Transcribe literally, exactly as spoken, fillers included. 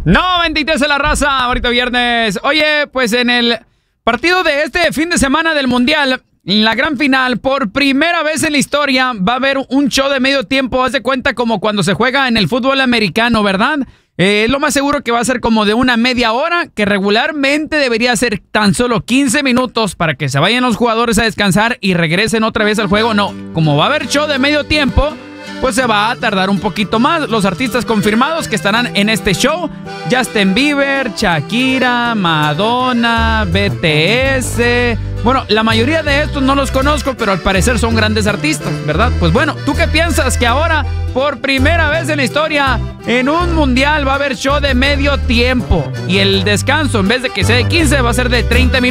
noventa y tres de la raza, ahorita viernes. Oye, pues en el partido de este fin de semana del Mundial, en la gran final, por primera vez en la historia, va a haber un show de medio tiempo. Haz de cuenta como cuando se juega en el fútbol americano, ¿verdad? Eh, lo más seguro que va a ser como de una media hora, que regularmente debería ser tan solo quince minutos para que se vayan los jugadores a descansar y regresen otra vez al juego. No, como va a haber show de medio tiempo, pues se va a tardar un poquito más. Los artistas confirmados que estarán en este show: Justin Bieber, Shakira, Madonna, B T S. Bueno, la mayoría de estos no los conozco, pero al parecer son grandes artistas, ¿verdad? Pues bueno, ¿tú qué piensas? Que ahora, por primera vez en la historia, en un mundial va a haber show de medio tiempo. Y el descanso, en vez de que sea de quince, va a ser de treinta minutos.